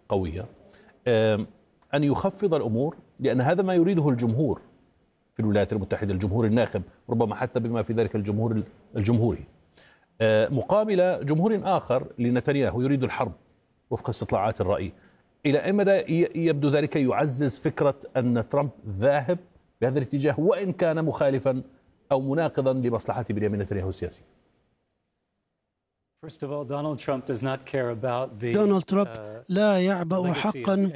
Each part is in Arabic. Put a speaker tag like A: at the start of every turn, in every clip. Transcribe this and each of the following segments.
A: قوية، أن يخفض الأمور، لأن هذا ما يريده الجمهور في الولايات المتحدة، الجمهور الناخب، ربما حتى بما في ذلك الجمهور الجمهوري، مقابل جمهور آخر لنتنياهو يريد الحرب وفق استطلاعات الرأي. إلى أي مدى يبدو ذلك يعزز فكرة أن ترامب ذاهب بهذا الاتجاه وإن كان مخالفا أو مناقضا لمصلحة بنيامين نتنياهو السياسي؟
B: دونالد ترامب لا يعبأ حقا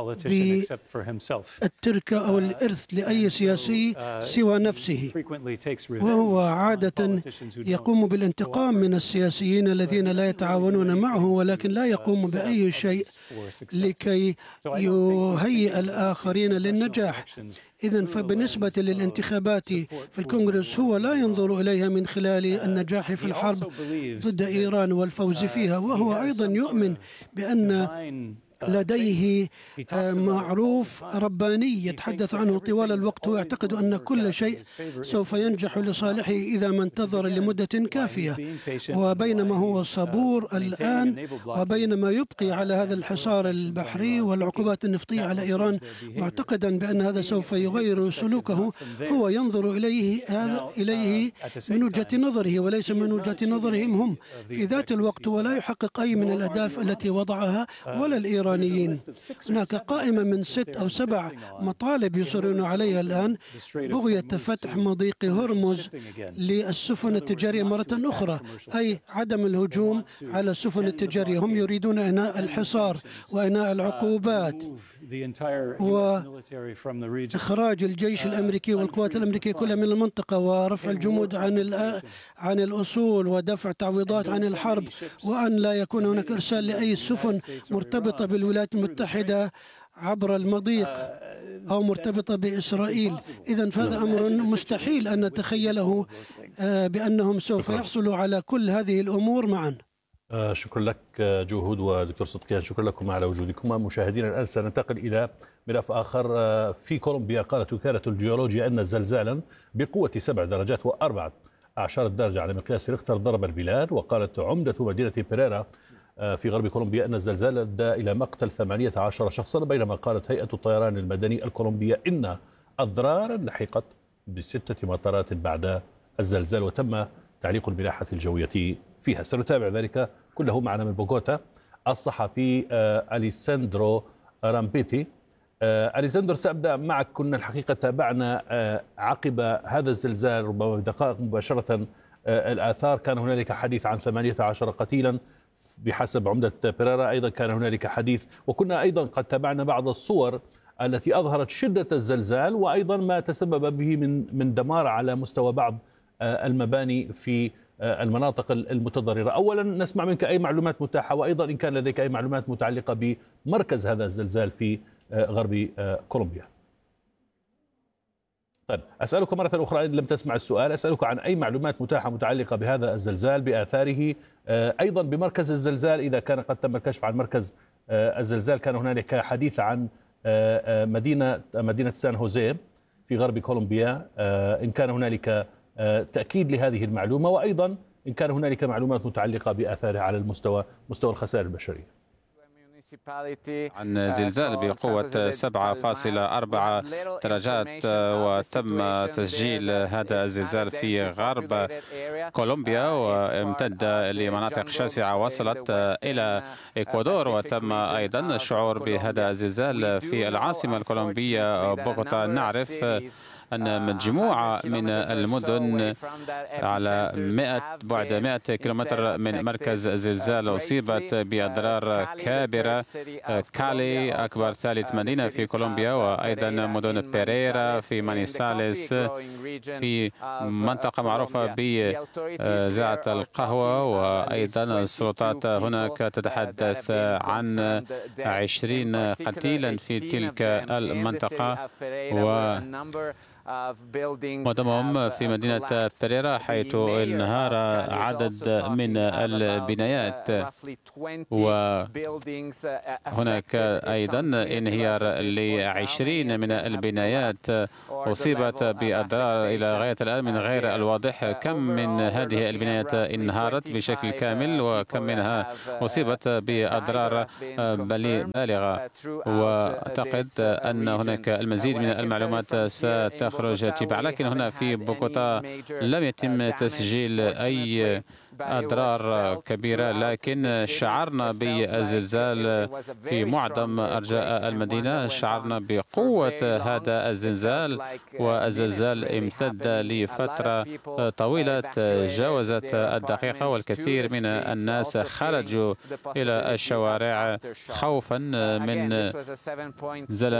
B: بالتركة أو الإرث لأي سياسي سوى نفسه، وهو عادة يقوم بالانتقام من السياسيين الذين لا يتعاونون معه، ولكن لا يقوم بأي شيء لكي يهيئ الآخرين للنجاح. إذن فبالنسبة للانتخابات في الكونغرس هو لا ينظر إليها من خلال النجاح في الحرب ضد إيران والفوز فيها، وهو أيضا يؤمن بأن لديه معروف رباني يتحدث عنه طوال الوقت، ويعتقد أن كل شيء سوف ينجح لصالحه إذا ما انتظر لمدة كافية. وبينما هو صبور الآن، وبينما يبقي على هذا الحصار البحري والعقوبات النفطية على إيران معتقدا بأن هذا سوف يغير سلوكه، هو ينظر إليه من وجهة نظره وليس من وجهة نظرهم هم في ذات الوقت، ولا يحقق أي من الأهداف التي وضعها ولا الإيرانيين. هناك قائمة من 6 أو 7 مطالب يصرون عليها الآن: بغية فتح مضيق هرمز للسفن التجارية مرة أخرى، أي عدم الهجوم على السفن التجارية. هم يريدون إنهاء الحصار وإنهاء العقوبات وإخراج الجيش الأمريكي والقوات الأمريكية كلها من المنطقة، ورفع الجمود عن الأصول، ودفع تعويضات عن الحرب، وأن لا يكون هناك إرسال لأي سفن مرتبطة بالولايات المتحدة عبر المضيق أو مرتبطة بإسرائيل. إذن فهذا أمر مستحيل أن نتخيله بأنهم سوف يحصلوا على كل هذه الأمور معا.
A: شكرا لك جهود ودكتور صدقيان، شكرا لكم على وجودكم. مشاهدينا الآن سننتقل إلى ملف آخر. في كولومبيا قالت وكالة الجيولوجيا أن زلزالا بقوة 7 درجات و14 درجة على مقياس ريختر ضرب البلاد. وقالت عمدة مدينة بيريرا في غرب كولومبيا أن الزلزال أدى إلى مقتل 18 شخصا، بينما قالت هيئة الطيران المدني الكولومبية إن أضرارا لحقت ب6 مطارات بعد الزلزال، وتم تعليق الملاحة الجوية فيها. سنتابع ذلك كله معنا من بوغوتا الصحفي أليساندرو رامبيتي. أليساندرو، سأبدأ معك. كنا الحقيقة تابعنا عقب هذا الزلزال ربما دقائق مباشرة الآثار. كان هنالك حديث عن 18 قتيلا بحسب عمدة بيريرا، أيضا كان هنالك حديث، وكنا أيضا قد تابعنا بعض الصور التي أظهرت شدة الزلزال وأيضا ما تسبب به من دمار على مستوى بعض المباني في المناطق المتضررة. أولا نسمع منك أي معلومات متاحة، وأيضا إن كان لديك أي معلومات متعلقة بمركز هذا الزلزال في غرب كولومبيا. طيب، أسألك مرة أخرى إن لم تسمع السؤال، أسألك عن أي معلومات متاحة متعلقة بهذا الزلزال بآثاره، أيضا بمركز الزلزال إذا كان قد تم الكشف عن مركز الزلزال. كان هنالك حديث عن مدينة سان هوزيه في غرب كولومبيا، إن كان هنالك تأكيد لهذه المعلومة، وأيضا إن كان هنالك معلومات متعلقة بآثاره على مستوى الخسائر البشرية.
C: عن زلزال بقوة 7.4 درجات، وتم تسجيل هذا الزلزال في غرب كولومبيا وامتد لمناطق شاسعة وصلت إلى إكوادور. وتم أيضا الشعور بهذا الزلزال في العاصمة الكولومبية بوغوتا. نعرف أن مجموعة من المدن على بعد 100 كيلومتر من مركز الزلزال أصيبت بأضرار كبيرة. كالي أكبر ثالث مدينة في كولومبيا، وأيضا مدن بيريرا في مانيساليس في منطقة معروفة بزراعة القهوة. وأيضا السلطات هناك تتحدث عن 20 قتيلا في تلك المنطقة، معظمهم في مدينة بريرا، حيث انهار عدد من البنايات، وهناك أيضا انهيار ل20 من البنايات أصيبت بأضرار إلى غاية الآن من غير الواضح كم من هذه البنايات انهارت بشكل كامل وكم منها أصيبت بأضرار بالغة. وأعتقد أن هناك المزيد من المعلومات ستخرج تباعا، لكن هنا في بوغوتا لم يتم تسجيل أي أضرار كبيرة، لكن شعرنا بالزلزال في معظم أرجاء المدينة. شعرنا بقوة هذا الزلزال، والزلزال امتد لفترة طويلة جاوزت الدقيقة، والكثير من الناس خرجوا إلى الشوارع خوفا من زلازل